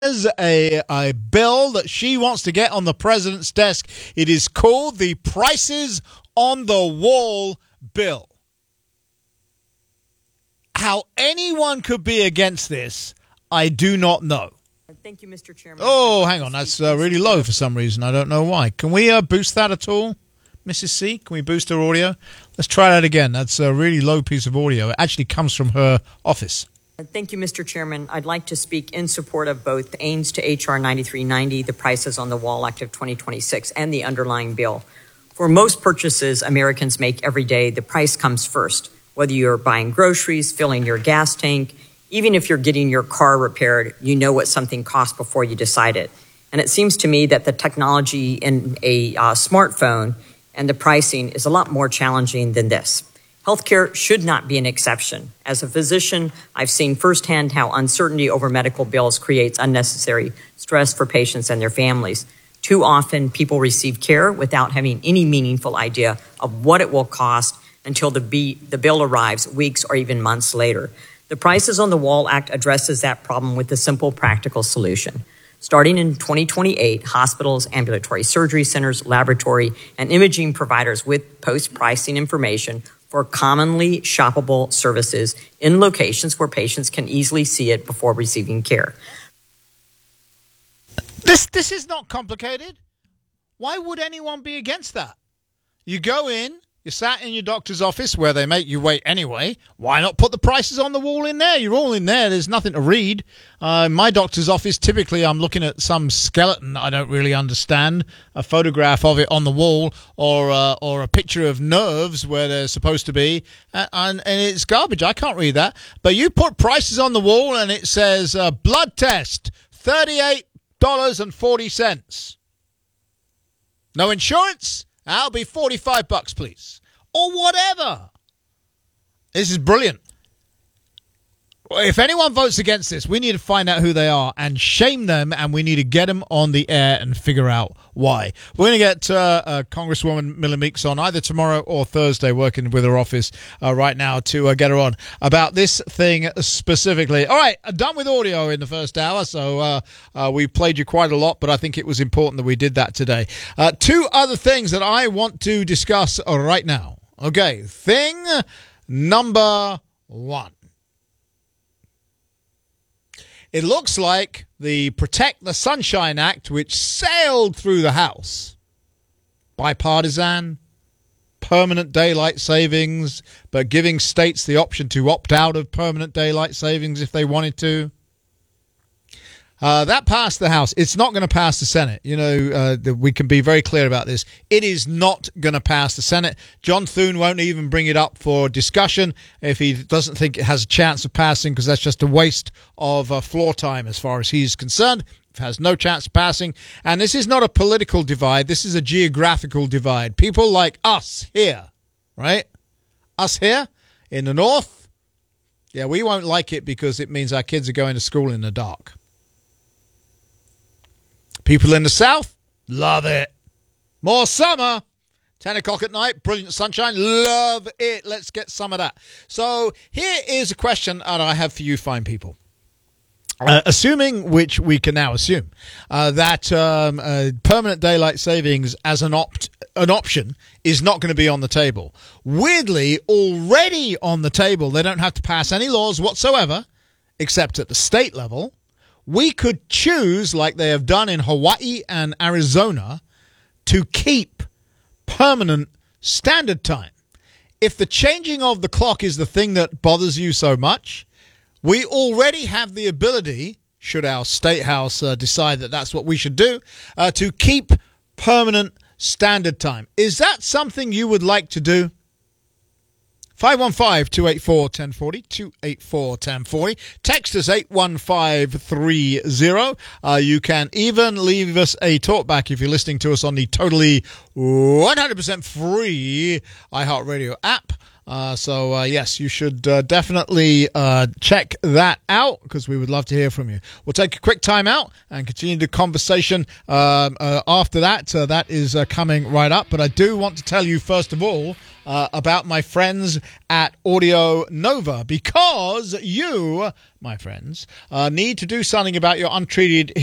a bill that she wants to get on the president's desk. It is called the Prices on the Wall bill. How anyone could be against this, I do not know. Thank you, Mr. Chairman. Oh, hang on. That's really low for some reason. I don't know why. Can we boost that at all, Mrs. C? Can we boost her audio? Let's try that again. That's a really low piece of audio. It actually comes from her office. Thank you, Mr. Chairman. I'd like to speak in support of both aims to H.R. 9390, the Prices on the Wall Act of 2026, and the underlying bill. For most purchases Americans make every day, the price comes first. Whether you're buying groceries, filling your gas tank, even if you're getting your car repaired, you know what something costs before you decide it. And it seems to me that the technology in a smartphone and the pricing is a lot more challenging than this. Healthcare should not be an exception. As a physician, I've seen firsthand how uncertainty over medical bills creates unnecessary stress for patients and their families. Too often, people receive care without having any meaningful idea of what it will cost until the bill arrives weeks or even months later. The Prices on the Wall Act addresses that problem with a simple, practical solution. Starting in 2028, hospitals, ambulatory surgery centers, laboratory, and imaging providers with post-pricing information for commonly shoppable services in locations where patients can easily see it before receiving care. This is not complicated. Why would anyone be against that? You go in, you're sat in your doctor's office where they make you wait anyway. Why not put the prices on the wall in there? You're all in there. There's nothing to read. My doctor's office, typically I'm looking at some skeleton I don't really understand, a photograph of it on the wall, or a picture of nerves where they're supposed to be, and it's garbage. I can't read that. But you put prices on the wall and it says blood test, $38.40. No insurance? I'll be $45, please. Or whatever. This is brilliant. If anyone votes against this, we need to find out who they are and shame them, and we need to get them on the air and figure out why. We're going to get Congresswoman Miller Meeks on either tomorrow or Thursday, working with her office right now to get her on about this thing specifically. All right, done with audio in the first hour, so we played you quite a lot, but I think it was important that we did that today. Two other things that I want to discuss right now. Okay, thing number one. It looks like the Protect the Sunshine Act, which sailed through the House, bipartisan, permanent daylight savings, but giving states the option to opt out of permanent daylight savings if they wanted to. That passed the House. It's not going to pass the Senate. You know, we can be very clear about this. It is not going to pass the Senate. John Thune won't even bring it up for discussion if he doesn't think it has a chance of passing, because that's just a waste of floor time as far as he's concerned. It has no chance of passing. And this is not a political divide. This is a geographical divide. People like us here, right? Us here in the north, yeah, we won't like it because it means our kids are going to school in the dark. People in the south, love it. More summer, 10 o'clock at night, brilliant sunshine, love it. Let's get some of that. So here is a question that I have for you fine people. Assuming, which we can now assume, that permanent daylight savings as an option is not going to be on the table. Weirdly, already on the table, they don't have to pass any laws whatsoever, except at the state level. We could choose, like they have done in Hawaii and Arizona, to keep permanent standard time. If the changing of the clock is the thing that bothers you so much, we already have the ability, should our state house decide that that's what we should do, to keep permanent standard time. Is that something you would like to do? 515-284-1040, 284-1040. Text us 81530. You can even leave us a talkback if you're listening to us on the totally 100% free iHeartRadio app. Yes, you should definitely check that out because we would love to hear from you. We'll take a quick time out and continue the conversation after that. That is coming right up. But I do want to tell you, first of all, about my friends at Audio Nova, because you, my friends, need to do something about your untreated